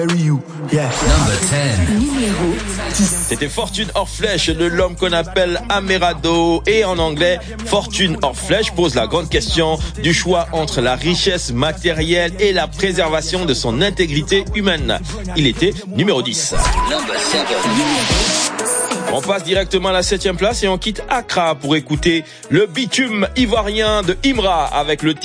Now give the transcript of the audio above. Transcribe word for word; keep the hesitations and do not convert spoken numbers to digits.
Numéro dix. C'était Fortune hors flèche de l'homme qu'on appelle Amerado, et en anglais, Fortune hors flèche pose la grande question du choix entre la richesse matérielle et la préservation de son intégrité humaine. Il était numéro dix. On passe directement à la septième place et on quitte Accra pour écouter le bitume ivoirien de Imra avec le